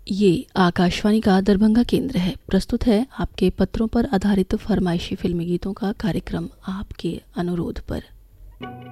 ये आकाशवाणी का दरभंगा केंद्र है। प्रस्तुत है आपके पत्रों पर आधारित फरमाइशी फिल्मी गीतों का कार्यक्रम आपके अनुरोध पर।